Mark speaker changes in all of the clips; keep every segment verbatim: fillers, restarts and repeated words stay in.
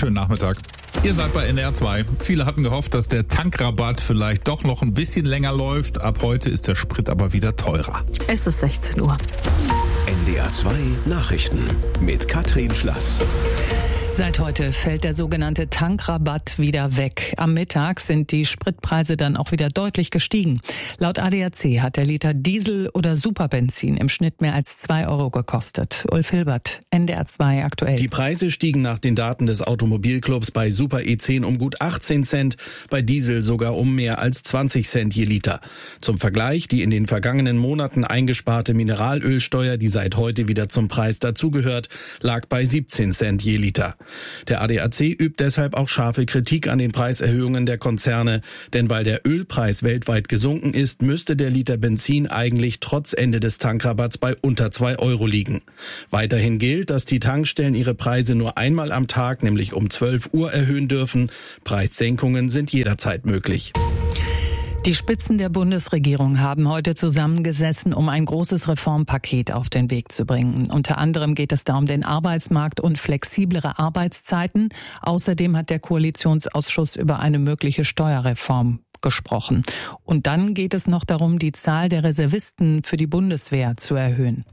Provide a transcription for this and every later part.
Speaker 1: Schönen Nachmittag. Ihr seid bei N D R zwei. Viele hatten gehofft, dass der Tankrabatt vielleicht doch noch ein bisschen länger läuft. Ab heute ist der Sprit aber wieder teurer.
Speaker 2: Es ist sechzehn Uhr.
Speaker 3: N D R zwei Nachrichten mit Katrin Schlass.
Speaker 2: Seit heute fällt der sogenannte Tankrabatt wieder weg. Am Mittag sind die Spritpreise dann auch wieder deutlich gestiegen. Laut A D A C hat der Liter Diesel oder Superbenzin im Schnitt mehr als zwei Euro gekostet. Ulf Hilbert, N D R zwei aktuell.
Speaker 4: Die Preise stiegen nach den Daten des Automobilclubs bei Super E zehn um gut achtzehn Cent, bei Diesel sogar um mehr als zwanzig Cent je Liter. Zum Vergleich, die in den vergangenen Monaten eingesparte Mineralölsteuer, die seit heute wieder zum Preis dazugehört, lag bei siebzehn Cent je Liter. Der A D A C übt deshalb auch scharfe Kritik an den Preiserhöhungen der Konzerne, denn weil der Ölpreis weltweit gesunken ist, müsste der Liter Benzin eigentlich trotz Ende des Tankrabatts bei unter zwei Euro liegen. Weiterhin gilt, dass die Tankstellen ihre Preise nur einmal am Tag, nämlich um zwölf Uhr, erhöhen dürfen. Preissenkungen sind jederzeit möglich.
Speaker 2: Die Spitzen der Bundesregierung haben heute zusammengesessen, um ein großes Reformpaket auf den Weg zu bringen. Unter anderem geht es da um den Arbeitsmarkt und flexiblere Arbeitszeiten. Außerdem hat der Koalitionsausschuss über eine mögliche Steuerreform gesprochen. Und dann geht es noch darum, die Zahl der Reservisten für die Bundeswehr zu erhöhen.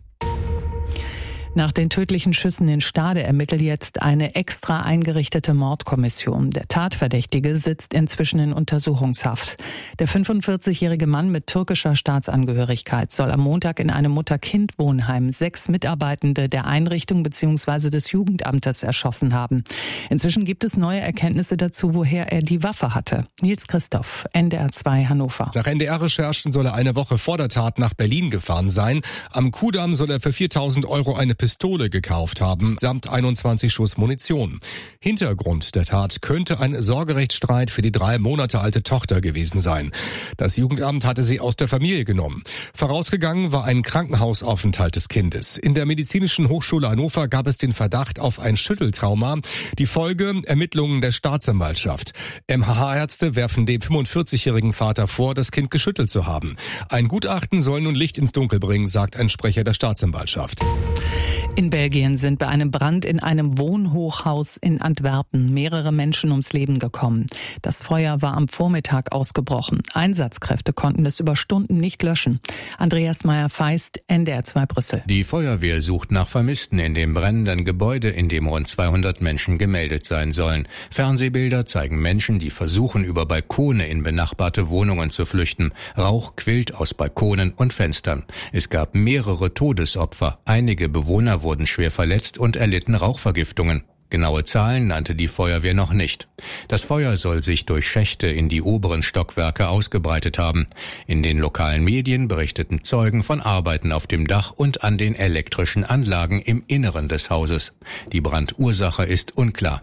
Speaker 2: Nach den tödlichen Schüssen in Stade ermittelt jetzt eine extra eingerichtete Mordkommission. Der Tatverdächtige sitzt inzwischen in Untersuchungshaft. Der fünfundvierzigjährige Mann mit türkischer Staatsangehörigkeit soll am Montag in einem Mutter-Kind-Wohnheim sechs Mitarbeitende der Einrichtung bzw. des Jugendamtes erschossen haben. Inzwischen gibt es neue Erkenntnisse dazu, woher er die Waffe hatte. Nils Christoph, N D R zwei Hannover.
Speaker 5: Nach N D R-Recherchen soll er eine Woche vor der Tat nach Berlin gefahren sein. Am Kudamm soll er für viertausend Euro eine Pistole gekauft haben, samt einundzwanzig Schuss Munition. Hintergrund der Tat könnte ein Sorgerechtsstreit für die drei Monate alte Tochter gewesen sein. Das Jugendamt hatte sie aus der Familie genommen. Vorausgegangen war ein Krankenhausaufenthalt des Kindes. In der Medizinischen Hochschule Hannover gab es den Verdacht auf ein Schütteltrauma. Die Folge: Ermittlungen der Staatsanwaltschaft. M H H-Ärzte werfen dem fünfundvierzigjährigen Vater vor, das Kind geschüttelt zu haben. Ein Gutachten soll nun Licht ins Dunkel bringen, sagt ein Sprecher der Staatsanwaltschaft.
Speaker 2: In Belgien sind bei einem Brand in einem Wohnhochhaus in Antwerpen mehrere Menschen ums Leben gekommen. Das Feuer war am Vormittag ausgebrochen. Einsatzkräfte konnten es über Stunden nicht löschen. Andreas Meyer-Feist, N D R zwei Brüssel.
Speaker 6: Die Feuerwehr sucht nach Vermissten in dem brennenden Gebäude, in dem rund zweihundert Menschen gemeldet sein sollen. Fernsehbilder zeigen Menschen, die versuchen, über Balkone in benachbarte Wohnungen zu flüchten. Rauch quillt aus Balkonen und Fenstern. Es gab mehrere Todesopfer. Einige Bewohner wurden schwer verletzt und erlitten Rauchvergiftungen. Genaue Zahlen nannte die Feuerwehr noch nicht. Das Feuer soll sich durch Schächte in die oberen Stockwerke ausgebreitet haben. In den lokalen Medien berichteten Zeugen von Arbeiten auf dem Dach und an den elektrischen Anlagen im Inneren des Hauses. Die Brandursache ist unklar.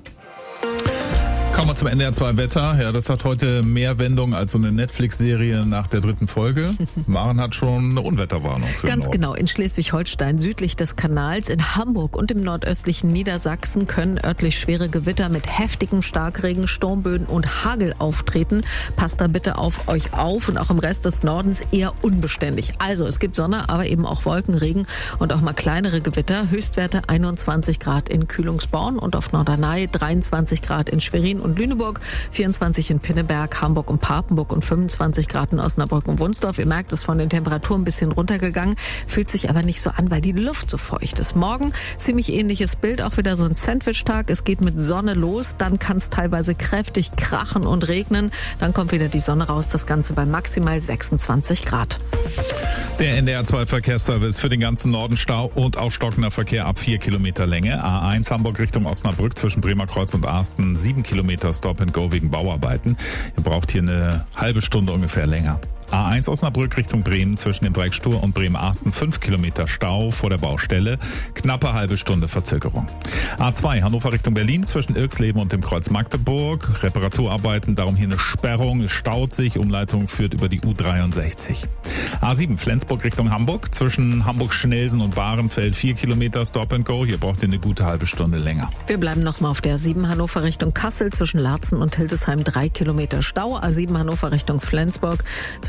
Speaker 1: Kommen wir zum N D R zwei Wetter. Ja, das hat heute mehr Wendung als so eine Netflix-Serie nach der dritten Folge. Maren hat schon eine Unwetterwarnung für
Speaker 7: Ganz genau. In Schleswig-Holstein, südlich des Kanals, in Hamburg und im nordöstlichen Niedersachsen können örtlich schwere Gewitter mit heftigem Starkregen, Sturmböen und Hagel auftreten. Passt da bitte auf euch auf, und auch im Rest des Nordens eher unbeständig. Also es gibt Sonne, aber eben auch Wolken, Regen und auch mal kleinere Gewitter. Höchstwerte einundzwanzig Grad in Kühlungsborn und auf Norderney, dreiundzwanzig Grad in Schwerin und Lüneburg, vierundzwanzig in Pinneberg, Hamburg und Papenburg und fünfundzwanzig Grad in Osnabrück und Wunsdorf. Ihr merkt, es ist von den Temperaturen ein bisschen runtergegangen, fühlt sich aber nicht so an, weil die Luft so feucht ist. Morgen ziemlich ähnliches Bild, auch wieder so ein Sandwich-Tag. Es geht mit Sonne los, dann kann es teilweise kräftig krachen und regnen. Dann kommt wieder die Sonne raus, das Ganze bei maximal sechsundzwanzig Grad.
Speaker 1: Der N D R zwei Verkehrsservice für den ganzen Norden Stau und auch stockender Verkehr ab vier Kilometer Länge. A eins Hamburg Richtung Osnabrück zwischen Bremerkreuz und Arsten, sieben Kilometer Stop and Go wegen Bauarbeiten. Ihr braucht hier eine halbe Stunde ungefähr länger. A eins Osnabrück Richtung Bremen zwischen dem Dreieck Stur und Bremen-Arsten, fünf Kilometer Stau vor der Baustelle, knappe halbe Stunde Verzögerung. A zwei Hannover Richtung Berlin zwischen Irksleben und dem Kreuz Magdeburg, Reparaturarbeiten, darum hier eine Sperrung, es staut sich, Umleitung führt über die U dreiundsechzig. A sieben Flensburg Richtung Hamburg zwischen Hamburg-Schnelsen und Bahrenfeld, vier Kilometer Stop and Go, hier braucht ihr eine gute halbe Stunde länger.
Speaker 7: Wir bleiben nochmal auf der A sieben Hannover Richtung Kassel zwischen Laatzen und Hildesheim, drei Kilometer Stau. A sieben Hannover Richtung Flensburg zwischen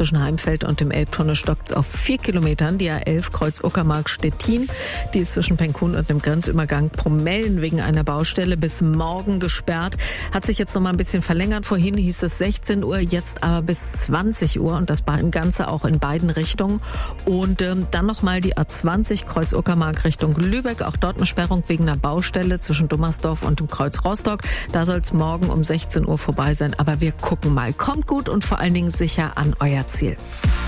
Speaker 7: zwischen Heimfeld und dem Elbtunnel stockt es auf vier Kilometern. Die A elf Kreuz Uckermark-Stettin, die ist zwischen Penkun und dem Grenzübergang Promellen wegen einer Baustelle bis morgen gesperrt. Hat sich jetzt noch mal ein bisschen verlängert. Vorhin hieß es sechzehn Uhr, jetzt aber bis zwanzig Uhr und das Ganze auch in beiden Richtungen. Und ähm, dann noch mal die A zwanzig Kreuz Uckermark Richtung Lübeck. Auch dort eine Sperrung wegen einer Baustelle zwischen Dummersdorf und dem Kreuz Rostock. Da soll es morgen um sechzehn Uhr vorbei sein. Aber wir gucken mal. Kommt gut und vor allen Dingen sicher an euer Ziel.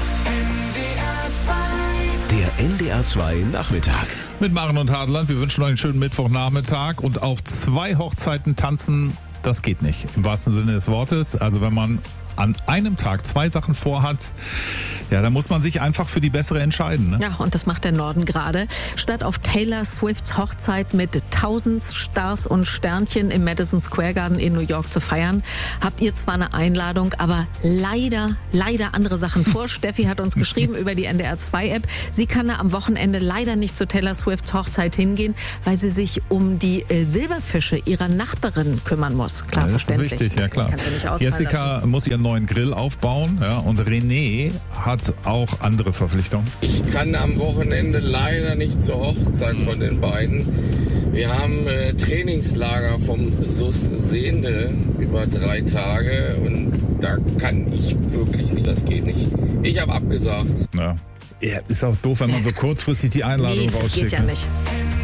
Speaker 3: Der N D R zwei Nachmittag.
Speaker 1: Mit Maren und Hadeland. Wir wünschen euch einen schönen Mittwochnachmittag. Und auf zwei Hochzeiten tanzen, das geht nicht. Im wahrsten Sinne des Wortes. Also wenn man an einem Tag zwei Sachen vorhat, ja, da muss man sich einfach für die bessere entscheiden. Ne?
Speaker 7: Ja, und das macht der Norden gerade. Statt auf Taylor Swifts Hochzeit mit tausend Stars und Sternchen im Madison Square Garden in New York zu feiern, habt ihr zwar eine Einladung, aber leider, leider andere Sachen vor. Steffi hat uns geschrieben über die N D R zwei App. Sie kann da am Wochenende leider nicht zu Taylor Swifts Hochzeit hingehen, weil sie sich um die äh, Silberfische ihrer Nachbarin kümmern muss. Klar,
Speaker 1: ja, das
Speaker 7: verständlich.
Speaker 1: ist richtig, ja klar.
Speaker 7: Kannst du nicht ausfallen
Speaker 1: Jessica
Speaker 7: lassen.
Speaker 1: muss ihren neuen Grill aufbauen, ja, und René hat auch andere Verpflichtungen.
Speaker 8: Ich kann am Wochenende leider nicht zur Hochzeit von den beiden. Wir haben äh, Trainingslager vom S U S Sehende über drei Tage und da kann ich wirklich nicht, das geht nicht. Ich habe abgesagt.
Speaker 1: Ja. Ja, ist auch doof, wenn man so kurzfristig die Einladung
Speaker 7: nee, das
Speaker 1: rausschickt.
Speaker 7: geht ja nicht.